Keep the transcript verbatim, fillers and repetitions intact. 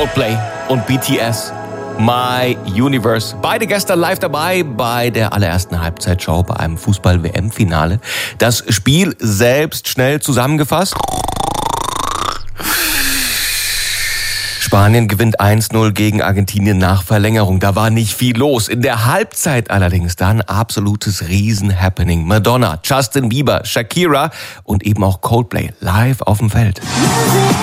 Coldplay und B T S. My Universe. Beide gestern live dabei bei der allerersten Halbzeitshow bei einem Fußball-W M-Finale. Das Spiel selbst schnell zusammengefasst. Spanien gewinnt eins null gegen Argentinien nach Verlängerung. Da war nicht viel los. In der Halbzeit allerdings dann absolutes Riesen-Happening. Madonna, Justin Bieber, Shakira und eben auch Coldplay live auf dem Feld.